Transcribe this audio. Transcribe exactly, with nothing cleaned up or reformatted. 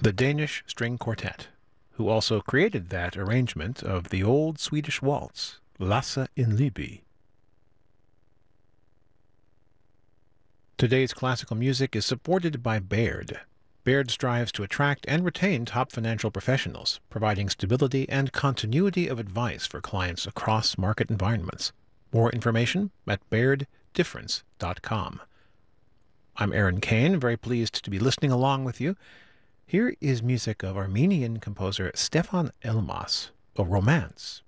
the Danish String Quartet, who also created that arrangement of the old Swedish waltz, Lasse in Liebe. Today's classical music is supported by Baird. Baird strives to attract and retain top financial professionals, providing stability and continuity of advice for clients across market environments. More information at baird difference dot com. I'm Aaron Kane, very pleased to be listening along with you. Here is music of Armenian composer Stefan Elmas, a romance.